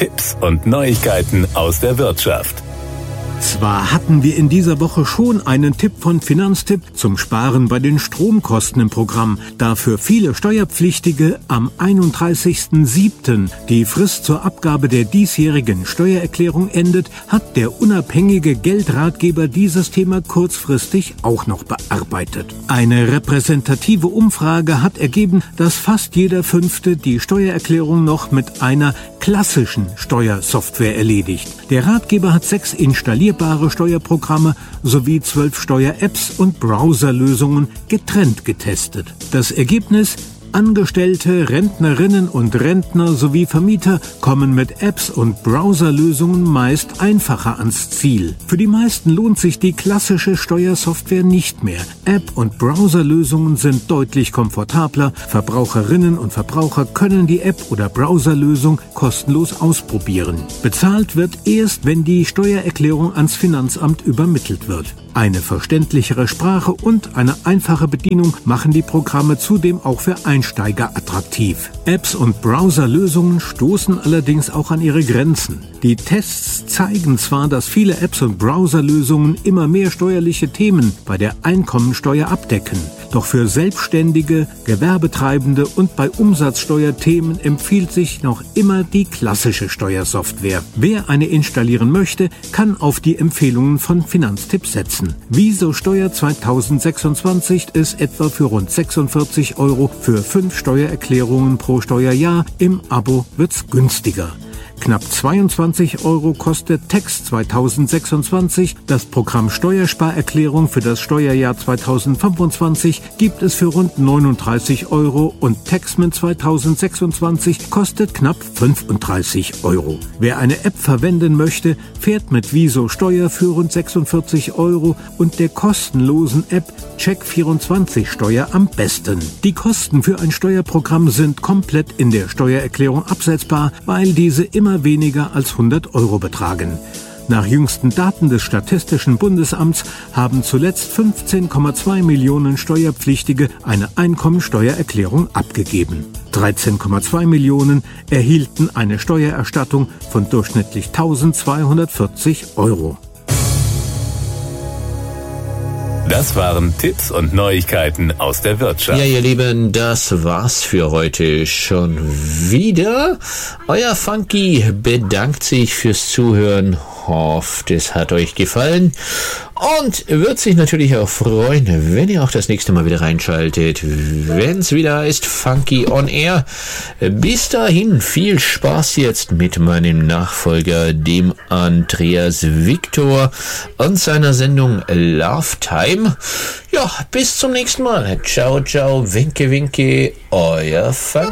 Tipps und Neuigkeiten aus der Wirtschaft. Zwar hatten wir in dieser Woche schon einen Tipp von Finanztipp zum Sparen bei den Stromkosten im Programm, da für viele Steuerpflichtige am 31.07. die Frist zur Abgabe der diesjährigen Steuererklärung endet, hat der unabhängige Geldratgeber dieses Thema kurzfristig auch noch bearbeitet. Eine repräsentative Umfrage hat ergeben, dass fast jeder Fünfte die Steuererklärung noch mit einer klassischen Steuersoftware erledigt. Der Ratgeber hat 6 installierbare Steuerprogramme sowie 12 Steuer-Apps und Browserlösungen getrennt getestet. Das Ergebnis: Angestellte, Rentnerinnen und Rentner sowie Vermieter kommen mit Apps und Browserlösungen meist einfacher ans Ziel. Für die meisten lohnt sich die klassische Steuersoftware nicht mehr. App- und Browserlösungen sind deutlich komfortabler. Verbraucherinnen und Verbraucher können die App- oder Browserlösung kostenlos ausprobieren. Bezahlt wird erst, wenn die Steuererklärung ans Finanzamt übermittelt wird. Eine verständlichere Sprache und eine einfache Bedienung machen die Programme zudem auch für Einsteiger attraktiv. Apps und Browserlösungen stoßen allerdings auch an ihre Grenzen. Die Tests zeigen zwar, dass viele Apps und Browserlösungen immer mehr steuerliche Themen bei der Einkommensteuer abdecken. Doch für Selbstständige, Gewerbetreibende und bei Umsatzsteuerthemen empfiehlt sich noch immer die klassische Steuersoftware. Wer eine installieren möchte, kann auf die Empfehlungen von Finanztipp setzen. Wieso Steuer 2026 ist etwa für rund 46 € für 5 Steuererklärungen pro Steuerjahr. Im Abo wird's günstiger. Knapp 22 € kostet Tax 2026. Das Programm Steuersparerklärung für das Steuerjahr 2025 gibt es für rund 39 € und Taxman 2026 kostet knapp 35 €. Wer eine App verwenden möchte, fährt mit Wieso Steuer für rund 46 € und der kostenlosen App Check24 Steuer am besten. Die Kosten für ein Steuerprogramm sind komplett in der Steuererklärung absetzbar, weil diese immer weniger als 100 € betragen. Nach jüngsten Daten des Statistischen Bundesamts haben zuletzt 15,2 Millionen Steuerpflichtige eine Einkommensteuererklärung abgegeben. 13,2 Millionen erhielten eine Steuererstattung von durchschnittlich 1.240 €. Das waren Tipps und Neuigkeiten aus der Wirtschaft. Ja, ihr Lieben, das war's für heute schon wieder. Euer Funky bedankt sich fürs Zuhören. Hofft, es hat euch gefallen und wird sich natürlich auch freuen, wenn ihr auch das nächste Mal wieder reinschaltet, wenn es wieder heißt Funky on Air. Bis dahin viel Spaß jetzt mit meinem Nachfolger, dem Andreas Victor und seiner Sendung Love Time. Ja, bis zum nächsten Mal. Ciao, ciao, winke, winke, euer Funky.